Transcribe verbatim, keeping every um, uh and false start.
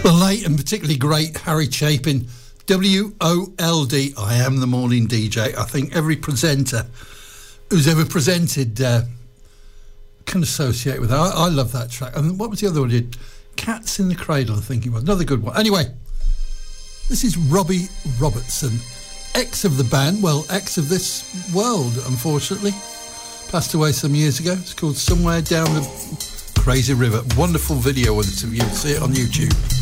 The late and particularly great Harry Chapin, W O L D, I am the morning D J. I think every presenter who's ever presented uh, can associate with that. I, I love that track. And what was the other one he did? Cats in the Cradle, I think it was. Another good one. Anyway, this is Robbie Robertson, ex of the band, well, ex of this world, unfortunately. Passed away some years ago. It's called Somewhere Down the Crazy River. Wonderful video with it if you see it on YouTube.